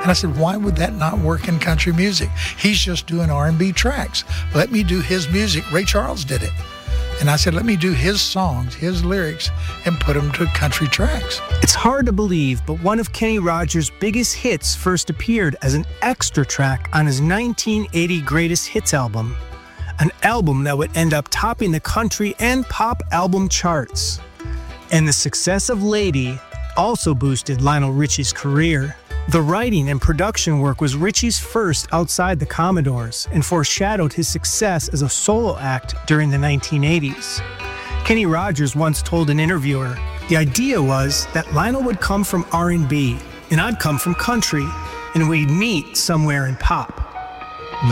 And I said, why would that not work in country music? He's just doing R&B tracks. Let me do his music. Ray Charles did it. And I said, let me do his songs, his lyrics, and put them to country tracks. It's hard to believe, but one of Kenny Rogers' biggest hits first appeared as an extra track on his 1980 Greatest Hits album, an album that would end up topping the country and pop album charts. And the success of Lady also boosted Lionel Richie's career. The writing and production work was Richie's first outside the Commodores and foreshadowed his success as a solo act during the 1980s. Kenny Rogers once told an interviewer, the idea was that Lionel would come from R&B and I'd come from country, and we'd meet somewhere in pop.